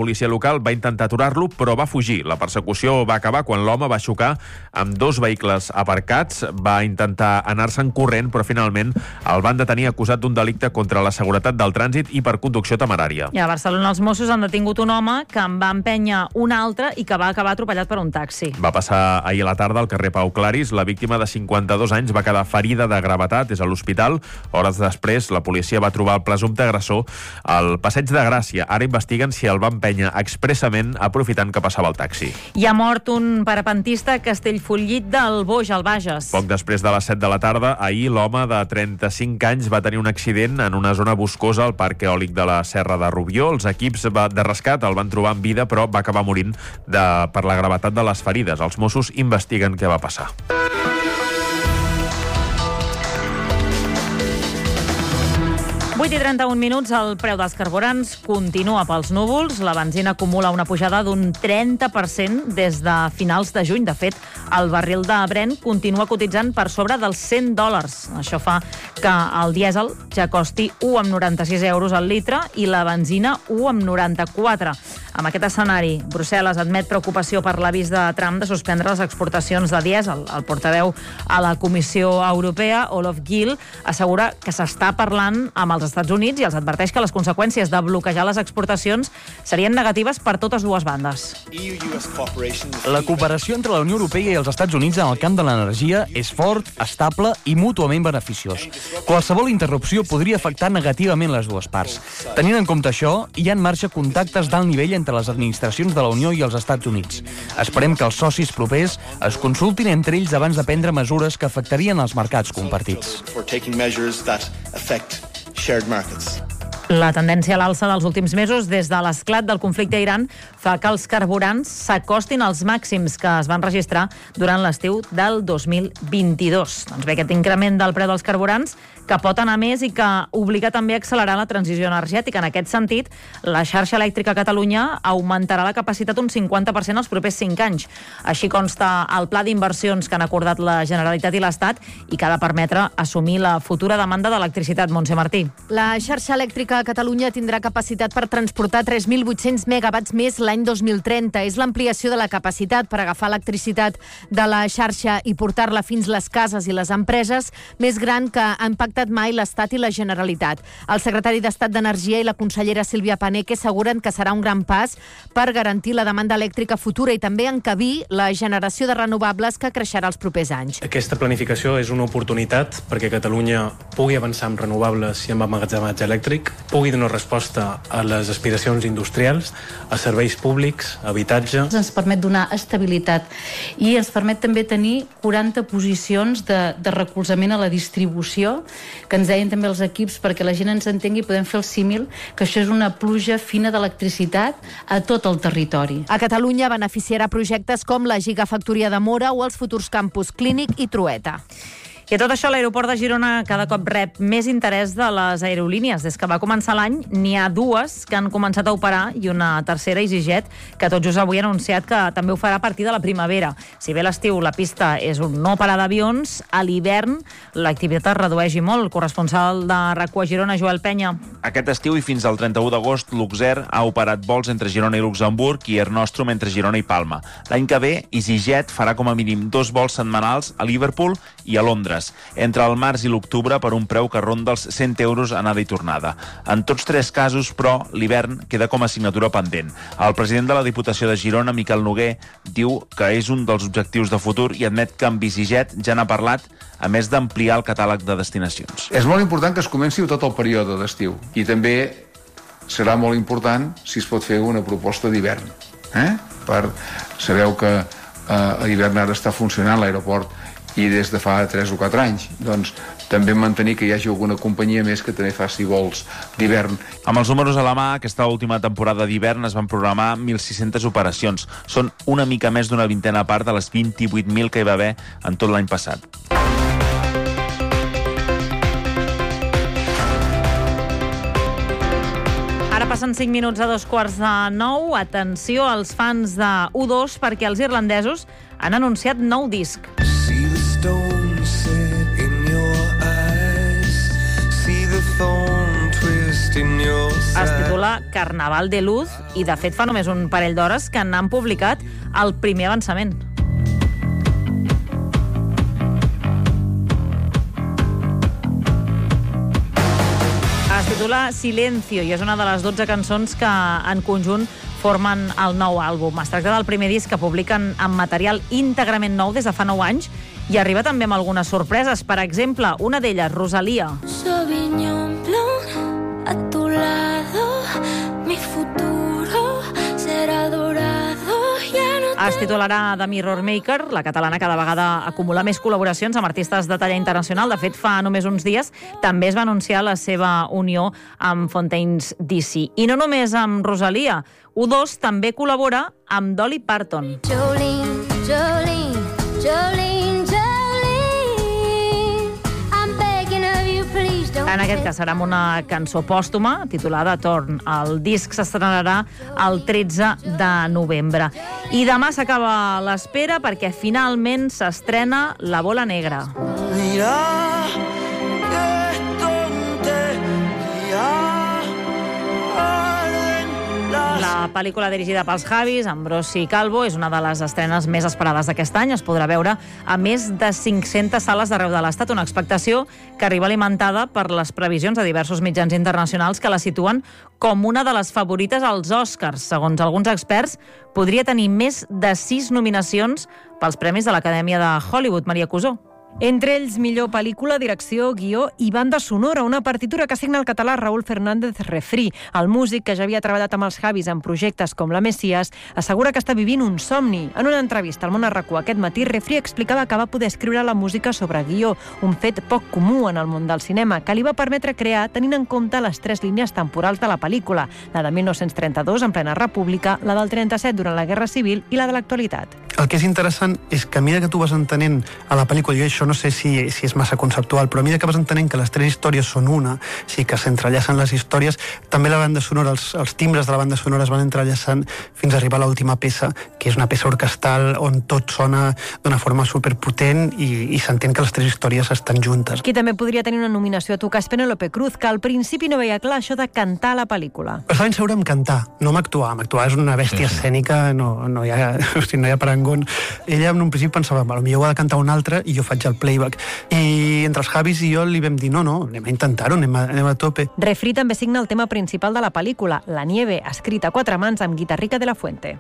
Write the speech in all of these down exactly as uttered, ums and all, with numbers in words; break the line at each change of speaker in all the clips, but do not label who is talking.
policia local va intentar aturar-lo, però va fugir. La persecució va acabar quan l'home va xocar amb dos vehicles aparcats, va intentar anar-se'n corrent, però finalment el van detenir acusat d'un delicte contra la seguretat del trànsit i per conducció temerària.
I a Barcelona els Mossos han detingut un home que en va empènyer un altre i que va acabar atropellat per un taxi.
Va passar ahir a la tarda al carrer Pau Claris. La víctima de cinquanta-dos anys va quedar ferida de gravetat, és a l'hospital. Hores després, la policia va trobar el presumpte agressor al Passeig de Gràcia. Ara investiguen si el va empènyer expressament aprofitant que passava el taxi.
Hi ha mort un parapentista a Castellfollit del Boix, al Bages.
Poc després de les set de la tarda, ahir l'home de trenta-cinc anys va tenir un accident en una zona boscosa al Parc Eòlic de la Serra de Rubió. Els equips de rescat el van trobar en vida, però va acabar morint de, per la gravetat de les ferides. Els Mossos investiguen què va passar.
vuit i trenta-un minuts, el preu dels carburants continua pels núvols. La benzina acumula una pujada d'un trenta per cent des de finals de juny. De fet, el barril de Brent continua cotitzant per sobre dels cent dòlars. Això fa que el dièsel ja costi un coma noranta-sis euros al litre i la benzina un coma noranta-quatre. Amb aquest escenari, Brussel·les admet preocupació per l'avís de Trump de suspendre les exportacions de dièsel. El portaveu a la Comissió Europea, Olof Gill, assegura que s'està parlant amb els Estats Units i els adverteix que les conseqüències de bloquejar les exportacions serien negatives per totes dues bandes.
La cooperació entre la Unió Europea i els Estats Units en el camp de l'energia és fort, estable i mútuament beneficiós. Qualsevol interrupció podria afectar negativament les dues parts. Tenint en compte això, hi ha en marxa contactes d'alt nivell entre les administracions de la Unió i els Estats Units. Esperem que els socis propers es consultin entre ells abans de prendre mesures que afectarien els mercats compartits.
La tendència a l'alça dels últims mesos des de l'esclat del conflicte a Iran fa que els carburants s'acostin als màxims que es van registrar durant l'estiu del dos mil vint-i-dos. Doncs bé, aquest increment del preu dels carburants que pot anar més i que obliga també a accelerar la transició energètica. En aquest sentit, la xarxa elèctrica a Catalunya augmentarà la capacitat un cinquanta per cent els propers cinc anys. Així consta el pla d'inversions que han acordat la Generalitat i l'Estat i que ha de permetre assumir la futura demanda d'electricitat. Montse Martí.
La xarxa elèctrica a Catalunya tindrà capacitat per transportar tres mil vuit-cents megawatts més l'any dos mil trenta. És l'ampliació de la capacitat per agafar electricitat de la xarxa i portar-la fins les cases i les empreses més gran que han pactat mai l'Estat i la Generalitat. El secretari d'Estat d'Energia i la consellera Sílvia Paneque asseguren que serà un gran pas per garantir la demanda elèctrica futura i també encabir la generació de renovables que creixerà els propers anys.
Aquesta planificació és una oportunitat perquè Catalunya pugui avançar amb renovables i amb emmagatzematge elèctric, pugui donar resposta a les aspiracions industrials, a serveis públics, a habitatge.
Ens permet donar estabilitat i ens permet també tenir quaranta posicions de, de recolzament a la distribució, que ens deien també els equips perquè la gent ens entengui i podem fer el símil, que això és una pluja fina d'electricitat a tot el territori.
A Catalunya beneficiarà projectes com la Gigafactoria de Móra o els futurs campus Clínic i Trueta.
I a tot això, l'aeroport de Girona cada cop rep més interès de les aerolínies. Des que va començar l'any, n'hi ha dues que han començat a operar i una tercera, EasyJet, que tot just avui ha anunciat que també ho farà a partir de la primavera. Si bé l'estiu la pista és un no parar d'avions, a l'hivern l'activitat es redueix i molt. El corresponsal de RAC1 a Girona, Joel Penya.
Aquest estiu i fins al trenta-u d'agost, Luxair ha operat vols entre Girona i Luxemburg i Air Nostrum entre Girona i Palma. L'any que ve, EasyJet farà com a mínim dos vols setmanals a Liverpool i a Londres, entre el març i l'octubre per un preu que ronda els cent euros anada i tornada. En tots tres casos, però, l'hivern queda com a assignatura pendent. El president de la Diputació de Girona, Miquel Noguer, diu que és un dels objectius de futur i admet que amb EasyJet ja n'ha parlat, a més d'ampliar el catàleg de destinacions.
És molt important que es comenci tot el període d'estiu i també serà molt important si es pot fer una proposta d'hivern. Eh? Per... Sabeu que eh, a l'hivern ara està funcionant l'aeroport i des de fa tres o quatre anys. Doncs també mantenir que hi hagi alguna companyia més que també faci vols d'hivern.
Amb els números a la mà, aquesta última temporada d'hivern es van programar mil sis-centes operacions. Són una mica més d'una vintena part de les vint-i-vuit mil que hi va haver en tot l'any passat.
Ara passen cinc minuts a dos quarts de nou. Atenció als fans de U dos perquè els irlandesos han anunciat nou disc. Es titula Carnaval de Luz i, de fet, fa només un parell d'hores que n'han publicat el primer avançament. Es titula Silencio i és una de les dotze cançons que en conjunt formen el nou àlbum. Es tracta del primer disc que publiquen amb material íntegrament nou des de fa nou anys i arriba també amb algunes sorpreses. Per exemple, una d'elles, Rosalía.
Sauvignon blanc, a tu lado, mi futuro será dorado.
Es titularà The Mirror Maker. La catalana cada vegada acumula més col·laboracions amb artistes de talla internacional. De fet, fa només uns dies també es va anunciar la seva unió amb Fontaines D C. I no només amb Rosalía. U dos també col·labora amb Dolly Parton.
Jolene, Jolene, Jolene, Jolene, I'm begging of you, please don't.
En aquest cas serà amb una cançó pòstuma titulada Torn. El disc s'estrenarà el tretze de novembre. I demà s'acaba l'espera perquè finalment s'estrena La bola negra.
Mira que tonteria.
La pel·lícula dirigida pels Javis, Ambrosi Calvo, és una de les estrenes més esperades d'aquest any. Es podrà veure a més de cinc-centes sales d'arreu de l'Estat, una expectació que arriba alimentada per les previsions de diversos mitjans internacionals que la situen com una de les favorites als Oscars. Segons alguns experts, podria tenir més de sis nominacions pels premis de l'Acadèmia de Hollywood. Maria Cusó.
Entre ells, millor pel·lícula, direcció, guió i banda sonora, una partitura que signa el català Raúl Fernández Refri. El músic, que ja havia treballat amb els Javis en projectes com La Messias, assegura que està vivint un somni. En una entrevista al Món RAC u aquest matí, Refri explicava que va poder escriure la música sobre guió, un fet poc comú en el món del cinema, que li va permetre crear tenint en compte les tres línies temporals de la pel·lícula, la de mil nou-cents trenta-dos, en plena república, la del trenta-set, durant la Guerra Civil, i la de l'actualitat.
El que és interessant és que a mesura que tu vas entenent a la pel·lícula, jo això no sé si, si és massa conceptual, però a mesura que vas entenent que les tres històries són una, sí que s'entrellacen les històries, també la banda sonora, els, els timbres de la banda sonora es van entrellaçant fins a arribar a l'última peça, que és una peça orquestral on tot sona d'una forma superpotent i, i s'entén que les tres històries estan juntes.
Qui també podria tenir una nominació a tocar és Penélope Cruz, que al principi no veia clar això de cantar a la pel·lícula.
Estava inseguda amb cantar, no amb actuar. Amb actuar és una bèstia escènica, no, no, hi ha, o sigui, no hi ha parangón. Ella en un principi pensava, potser ho ha de cantar un altre i jo faig el playback. I entre els Javis i jo li vam dir, no, no, anem a intentar-ho, anem, a, anem a tope.
Refri també signa el tema principal de la pel·lícula, La nieve, escrita a quatre mans amb Guitarrica de la Fuente.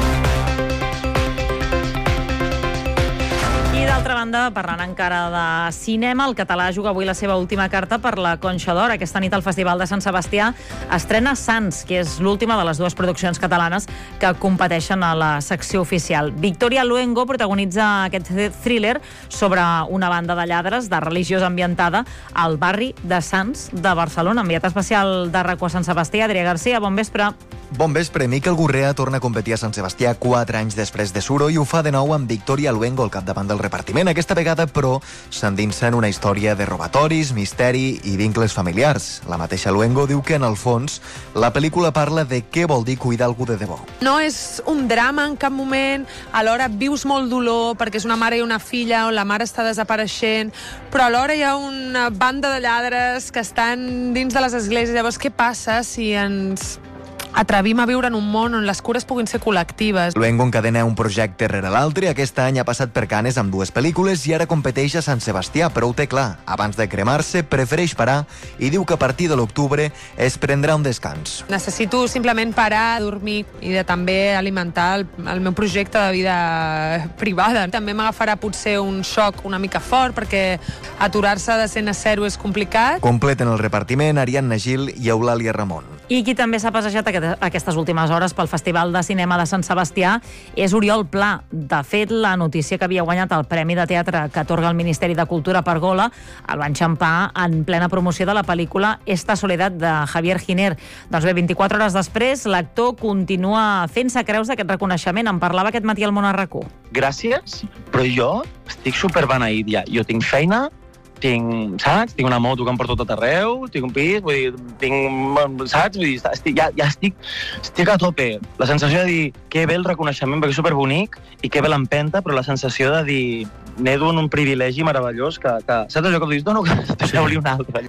I d'altra banda, parlant encara de cinema, el català juga avui la seva última carta per la Conxa d'Or. Aquesta nit al Festival de Sant Sebastià estrena Sants, que és l'última de les dues produccions catalanes que competeixen a la secció oficial. Victoria Luengo protagonitza aquest thriller sobre una banda de lladres de religiosa ambientada al barri de Sants de Barcelona. Enviat especial de RAC u a Sant Sebastià, Adrià Garcia, bon vespre.
Bon vespre. Miquel Gurrea torna a competir a Sant Sebastià quatre anys després de Suro i ho fa de nou amb Victoria Luengo al capdavant del repartiment. Aquesta vegada, però, s'endinsa en una història de robatoris, misteri i vincles familiars. La mateixa Luengo diu que, en el fons, la pel·lícula parla de què vol dir cuidar algú de debò.
No és un drama en cap moment, alhora vius molt dolor perquè és una mare i una filla on la mare està desapareixent, però alhora hi ha una banda de lladres que estan dins de les esglésies. Llavors, què passa si ens atrevim a viure en un món on les cures puguin ser col·lectives?
Luengo encadena un projecte rere l'altre. Aquest any ha passat per Canes amb dues pel·lícules i ara competeix a Sant Sebastià, però ho té clar. Abans de cremar-se, prefereix parar i diu que a partir de l'octubre es prendrà un descans.
Necessito simplement parar, dormir i de també alimentar el, el meu projecte de vida privada. També m'agafarà potser un xoc una mica fort perquè aturar-se de cent a zero és complicat.
Completen el repartiment Ariadna Gil i Eulàlia Ramon.
I qui també s'ha passejat aquestes últimes hores pel Festival de Cinema de Sant Sebastià és Oriol Pla. De fet, la notícia que havia guanyat el Premi de Teatre que atorga el Ministeri de Cultura per Gola el va enxampar en plena promoció de la pel·lícula Esta Soledad de Javier Giner. Doncs bé, vint-i-quatre hores després, l'actor continua fent-se creus d'aquest reconeixement. En parlava aquest matí al Món RAC u.
Gràcies, però jo estic superbeneït ja. Jo tinc feina, tinc, saps? Tinc una moto que em porto tot arreu, tinc un pis, vull dir, tinc, saps? Vull dir, estic, ja, ja estic, estic a tope. La sensació de dir que bé el reconeixement, perquè és superbonic, i que bé l'empenta, però la sensació de dir nedo en un privilegi meravellós que, que saps allò que tu dius? No, no, que doneu-li un altre.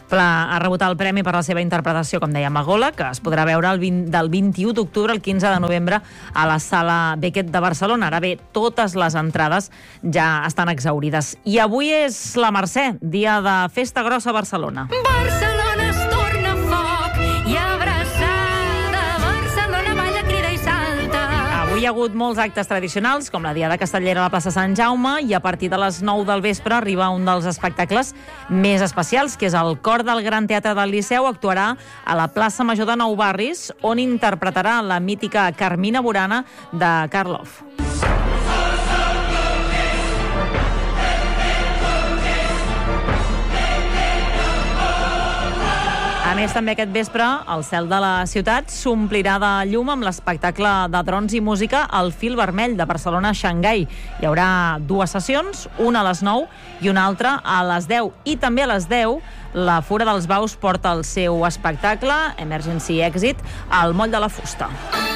Pla ha rebut el premi per la seva interpretació, com deia Magola, que es podrà veure el vint, del vint-i-u d'octubre al quinze de novembre a la Sala Beckett de Barcelona. Ara bé, totes les entrades ja estan exhaurides. I avui és la Mercè, dia de festa grossa a Barcelona.
Barcelona es torna foc i abraçada. Barcelona balla, crida i salta.
Avui hi ha hagut molts actes tradicionals, com la Diada Castellera a la plaça Sant Jaume, i a partir de les nou del vespre arriba un dels espectacles més especials, que és el Cor del Gran Teatre del Liceu. Actuarà a la plaça Major de Nou Barris, on interpretarà la mítica Carmina Burana de Karloff. A més, també aquest vespre, el cel de la ciutat s'omplirà de llum amb l'espectacle de drons i música El fil vermell de Barcelona-Xangai. Hi haurà dues sessions, una a les nou i una altra a les deu. I també a les deu, la Fura dels Baus porta el seu espectacle, Emergency Exit, al Moll de la Fusta.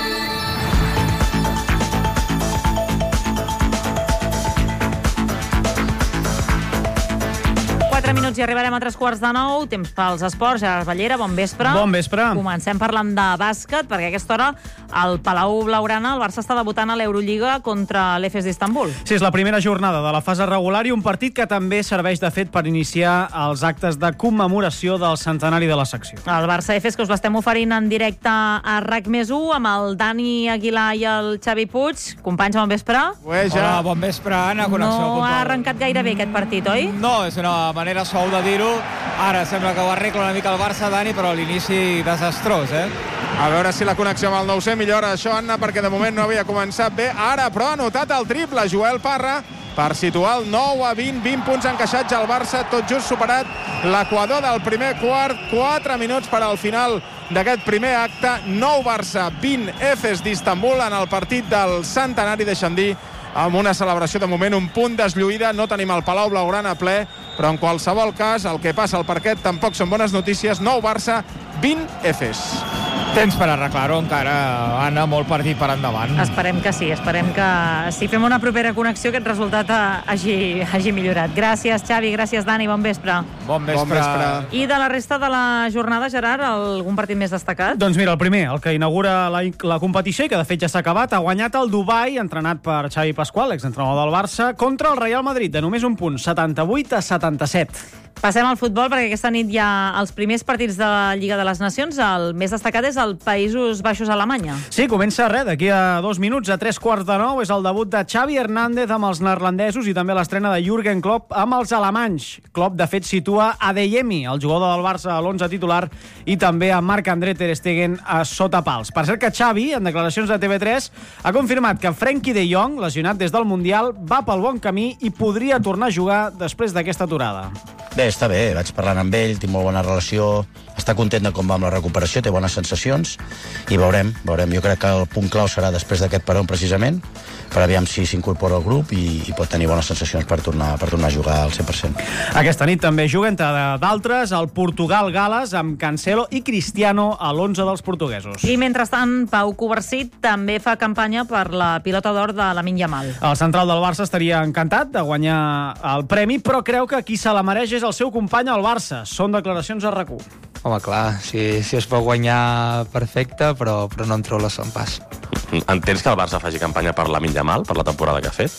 quatre minuts i arribarem a tres quarts de nou. Temps pels esports. Gerard Ballera, bon vespre.
Bon vespre.
Comencem parlant de bàsquet, perquè a aquesta hora al Palau Blaugrana el Barça està debutant a l'Eurolliga contra l'Efes d'Istanbul.
Sí, és la primera jornada de la fase regular i un partit que també serveix de fet per iniciar els actes de commemoració del centenari de la secció.
El Barça-Efes, que us l'estem oferint en directe a RAC més u amb el Dani Aguilar i el Xavi Puig. Companys, bon vespre.
Ueja. Hola, bon vespre, Anna. Connexió
no ha arrencat gaire bé aquest partit, oi?
No, és una manera suau de dir-ho. Ara sembla que ho arregla una mica el Barça, Dani, però l'inici desastrós, eh?
A veure si la connexió amb el nou C millora això, Anna, perquè de moment no havia començat bé. Ara, però, ha notat el triple Joel Parra per situar el nou a vint, vint punts encaixats al Barça, tot just superat l'equador del primer quart, quatre minuts per al final d'aquest primer acte. nou Barça, vint Efes d'Istanbul en el partit del centenari, deixa'm dir, amb una celebració de moment un punt deslluïda. No tenim el Palau Blaugrana ple, però en qualsevol cas el que passa al parquet tampoc són bones notícies. nou Barça, vint Efes.
Temps per arreglar-ho encara, Anna, molt partit per endavant.
Esperem que sí, esperem que si fem una propera connexió aquest resultat hagi, hagi millorat. Gràcies, Xavi, gràcies, Dani, bon vespre.
Bon vespre.
Bon vespre.
I de la resta de la jornada, Gerard, algun partit més destacat?
Doncs mira, el primer, el que inaugura la, la competició i que de fet ja s'ha acabat, ha guanyat el Dubai, entrenat per Xavi Pasqual, exentrenador del Barça, contra el Real Madrid, de només un punt, setanta-vuit a setanta-set.
Passem al futbol, perquè aquesta nit hi ha els primers partits de la Lliga de les Nacions. El més destacat és el Països Baixos-Alemanya.
Sí, comença res, d'aquí a dos minuts, a tres quarts de nou, és el debut de Xavi Hernández amb els neerlandesos i també l'estrena de Jürgen Klopp amb els alemanys. Klopp, de fet, situa Adeyemi, el jugador del Barça, a l'onze titular, i també a Marc-André Ter Stegen a sota pals. Per cert que Xavi, en declaracions de T V tres, ha confirmat que Frenkie de Jong, lesionat des del Mundial, va pel bon camí i podria tornar a jugar després d'aquesta aturada.
Bé, està bé, vaig parlant amb ell, tinc molt bona relació, està content de com va amb la recuperació, té bones sensacions, i veurem, veurem. Jo crec que el punt clau serà després d'aquest peron, precisament, per aviam si s'incorpora al grup i, i pot tenir bones sensacions per tornar, per tornar a jugar al cent per cent.
Aquesta nit també juguen d'altres, el Portugal-Gales, amb Cancelo i Cristiano a l'onze dels portuguesos.
I mentrestant, Pau Covarsí també fa campanya per la pilota d'or de Lamine Yamal.
El central del Barça estaria encantat de guanyar el premi, però creu que qui se la mereix és el seu company al Barça. Són declaracions a RAC u.
Home, clar, si, si es pot guanyar, perfecte, però, però no en treu la son pas.
Entens que el Barça faci campanya per Lamine Yamal, per la temporada que ha fet?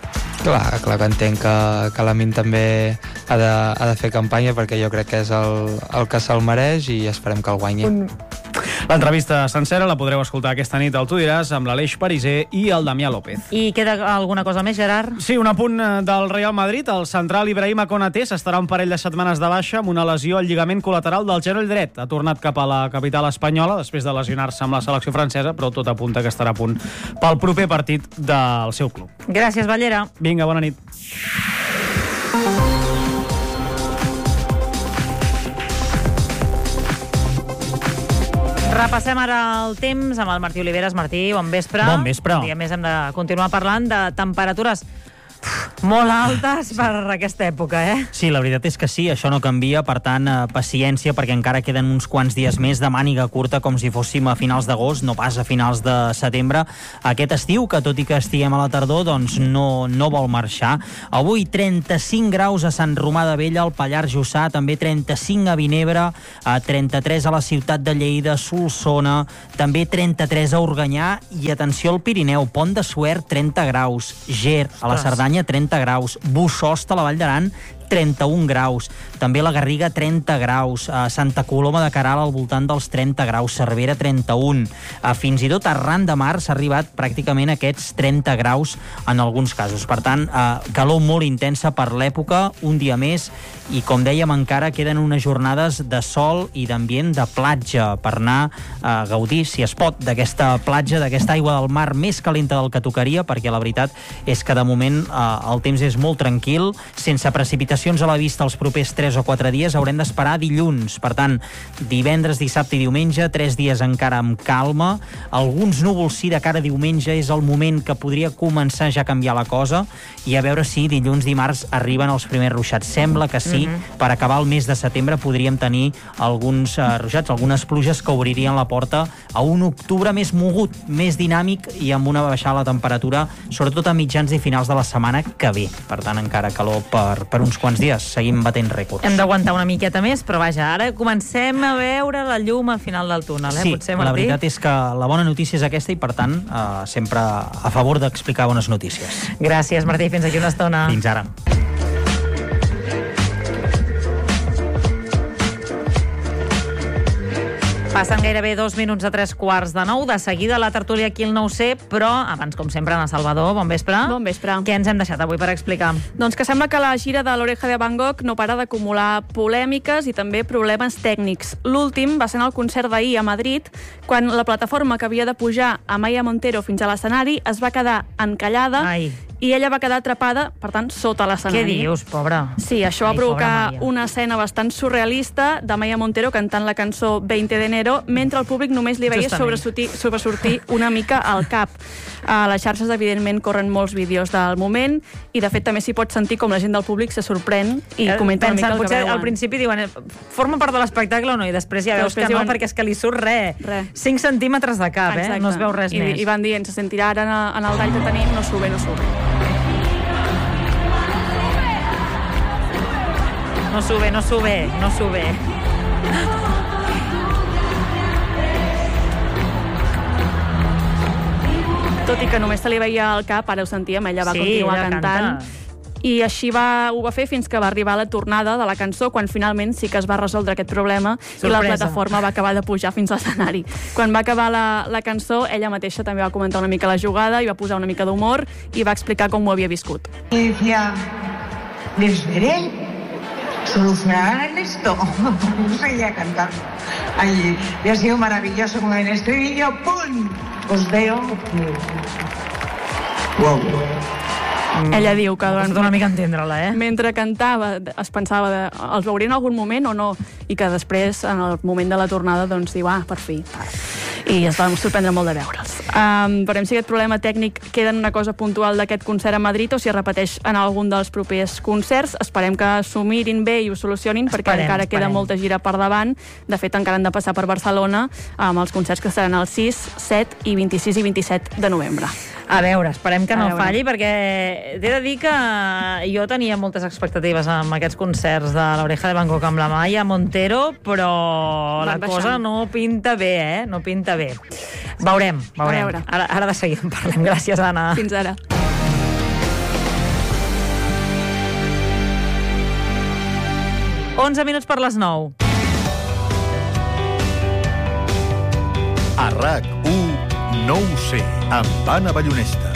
Clar, clar que entenc que, que Lamine també ha de, ha de fer campanya, perquè jo crec que és el, el que se'l mereix i esperem que el guanyi.
L'entrevista sencera la podreu escoltar aquesta nit al Tu diràs amb l'Aleix Pariser i el Damià López.
I queda alguna cosa més, Gerard?
Sí, un apunt del Real Madrid. El central Ibrahima Konaté s'estarà un parell de setmanes de baixa amb una lesió al lligament col·lateral del genoll dret. Ha tornat cap a la capital espanyola després de lesionar-se amb la selecció francesa, però tot apunta que estarà a punt pel proper partit del seu club.
Gràcies, Ballera.
Vinga, bona nit.
Repassem ara el temps amb el Martí Oliveres. Martí, bon vespre.
Bon vespre.
I a més hem de continuar parlant de temperatures molt altes per aquesta època, eh?
Sí, la veritat és que sí, això no canvia, per tant, eh, paciència, perquè encara queden uns quants dies més de màniga curta, com si fóssim a finals d'agost, no pas a finals de setembre. Aquest estiu, que tot i que estiguem a la tardor, doncs no, no vol marxar. Avui trenta-cinc graus a Sant Romà de Vella, al Pallars Jussà, també trenta-cinc a Vinebre, a trenta-tres a la ciutat de Lleida, Solsona, també trenta-tres a Organyà, i atenció al Pirineu, Pont de Suert, trenta graus, Ger, a la Cerdanya, trenta graus, Bussost, a la Vall d'Aran, trenta-un graus. També la Garriga, trenta graus. A Santa Coloma de Queralt, al voltant dels trenta graus. Cervera, trenta-un. A, fins i tot arran de mar s'ha arribat pràcticament a aquests trenta graus en alguns casos. Per tant, eh, calor molt intensa per l'època, un dia més, i com dèiem, encara queden unes jornades de sol i d'ambient de platja per anar a gaudir, si es pot, d'aquesta platja, d'aquesta aigua del mar més calenta del que tocaria, perquè la veritat és que de moment eh, el temps és molt tranquil, sense precipitació a la vista els propers tres o quatre dies. Haurem d'esperar dilluns. Per tant, divendres, dissabte i diumenge, tres dies encara amb calma. Alguns núvols sí, de cara a diumenge és el moment que podria començar ja a canviar la cosa, i a veure si dilluns, dimarts arriben els primers ruixats. Sembla que sí, mm-hmm. per acabar el mes de setembre podríem tenir alguns uh, ruixats, algunes pluges que obririen la porta a un octubre més mogut, més dinàmic i amb una baixada a la temperatura, sobretot a mitjans i finals de la setmana que ve. Per tant, encara calor per, per uns quants dies. Seguim batent rècords.
Hem d'aguantar una miqueta més, però vaja, ara comencem a veure la llum al final del túnel, eh?
Sí,
Potser,
la veritat és que la bona notícia és aquesta i, per tant, eh, sempre a favor d'explicar bones notícies.
Gràcies, Martí. Fins aquí una estona.
Fins ara.
Passen gairebé dos minuts a tres quarts de nou. De seguida la tertúlia aquí al nou C, però abans, com sempre, Ana Salvador, bon vespre.
Bon vespre.
Què ens hem deixat avui per explicar?
Doncs que sembla que la gira de l'Oreja de Van Gogh no para d'acumular polèmiques i també problemes tècnics. L'últim va ser en el concert d'ahir a Madrid, quan la plataforma que havia de pujar Amaia Montero fins a l'escenari es va quedar encallada. Ai. I ella va quedar atrapada, per tant, sota l'escenari.
Què dius, pobra?
Sí, això
Ai,
va provocar
pobra
una escena bastant surrealista d'Amaia Montero cantant la cançó veinte de enero, mentre el públic només li veia sobresortir, sobresortir una mica al cap. A les xarxes, evidentment, corren molts vídeos del moment, i de fet també s'hi pot sentir com la gent del públic se sorprèn i comenta una mica el que
potser
veuen.
al principi diuen forma part de l'espectacle o no, i després ja veus
després
que no,
diuen...
perquè és que li surt res.
Re.
cinc centímetres de cap, eh? No es veu res
I,
més.
I van dient, se sentirà ara en, en el tall que tenim, no sube, no sube.
No sube, no sube, no sube.
Tot i que només se li veia al cap, ara ho sentíem, ella va
Sí,
continuar
ella
cantant.
canta.
I així va, ho va fer fins que va arribar la tornada de la cançó, quan finalment sí que es va resoldre aquest problema. Sorpresa. I la plataforma va acabar de pujar fins a l'escenari. Quan va acabar la, la cançó, ella mateixa també va comentar una mica la jugada i va posar una mica d'humor i va explicar com ho havia viscut.
Y decía, les veré, solucionarán esto. No seguía cantar allí. Y ha sido maravilloso con el estribillo, ¡pum! Os veo. Wow.
Mm. Ella diu que durant...
una mica entendre-la, eh?
Mentre cantava, es pensava de, els veuré en algun moment o no, i que després, en el moment de la tornada, doncs diu, ah, per fi. I es va sorprendre molt de veure'ls. Um, veurem si aquest problema tècnic queda en una cosa puntual d'aquest concert a Madrid o si es repeteix en algun dels propers concerts. Esperem que s'ho mirin bé i ho solucionin, perquè esperem, encara esperem. Queda molta gira per davant. De fet, encara han de passar per Barcelona amb els concerts que seran el sis, set i vint-i-sis i vint-i-set de novembre.
A veure, esperem que
A
no
veure.
falli, perquè t'he de dir que jo tenia moltes expectatives amb aquests concerts de l'Oreja de Van Gogh amb la Maia Montero, però
Van
la
baixant.
cosa no pinta bé, eh? No pinta bé. Veurem, veurem.
veure.
Ara, ara de seguida en parlem. Gràcies, Anna.
Fins ara.
onze minuts per les nou.
A RAC u, no ho sé, amb Anna Ballonesta.